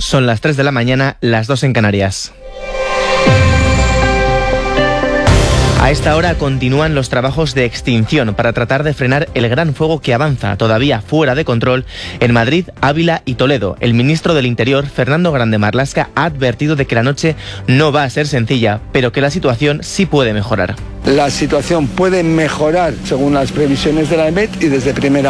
Son las 3 de la mañana, las 2 en Canarias. A esta hora continúan los trabajos de extinción para tratar de frenar el gran fuego que avanza, todavía fuera de control, en Madrid, Ávila y Toledo. El ministro del Interior, Fernando Grande Marlaska, ha advertido de que la noche no va a ser sencilla, pero que la situación sí puede mejorar. La situación puede mejorar según las previsiones de la EMET y desde primera